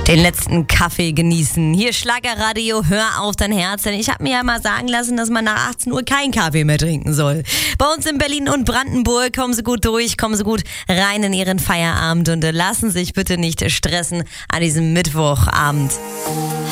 Den letzten Kaffee genießen. Hier Schlagerradio, hör auf dein Herz. Denn ich habe mir ja mal sagen lassen, dass man nach 18 Uhr keinen Kaffee mehr trinken soll. Bei uns in Berlin und Brandenburg kommen Sie gut durch, kommen Sie gut rein in Ihren Feierabend und lassen sich bitte nicht stressen an diesem Mittwochabend.